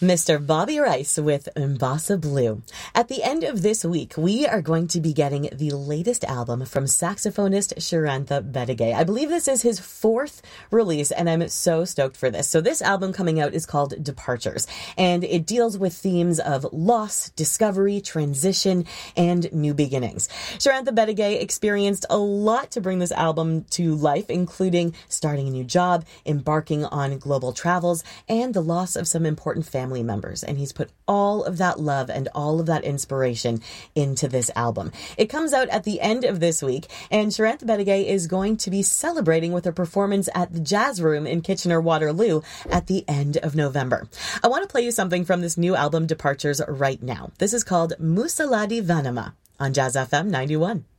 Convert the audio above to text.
Mr. Bobby Rice with Mbasa Blue. At the end of this week, we are going to be getting the latest album from saxophonist Sharantha Bettigay. I believe this is his fourth release, and I'm so stoked for this. So this album coming out is called Departures, and it deals with themes of loss, discovery, transition, and new beginnings. Sharantha Bettigay experienced a lot to bring this album to life, including starting a new job, embarking on global travels, and the loss of some important family members, and he's put all of that love and all of that inspiration into this album. It comes out at the end of this week, and Sharantha Bettigay is going to be celebrating with a performance at the Jazz Room in Kitchener-Waterloo at the end of November. I want to play you something from this new album, Departures, right now. This is called Musaladi Vanama on Jazz FM 91.